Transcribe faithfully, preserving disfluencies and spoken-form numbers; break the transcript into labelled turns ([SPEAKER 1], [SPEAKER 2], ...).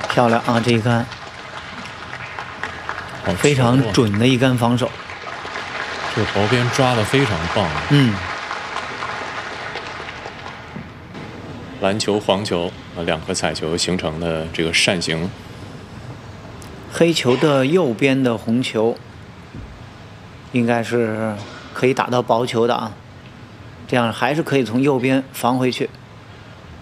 [SPEAKER 1] 漂亮啊！这一杆非常准的一杆防守。
[SPEAKER 2] 这薄边抓得非常棒。
[SPEAKER 1] 嗯。
[SPEAKER 2] 蓝球、黄球啊，两颗彩球形成的这个扇形。
[SPEAKER 1] 黑球的右边的红球，应该是可以打到薄球的啊，这样还是可以从右边防回去。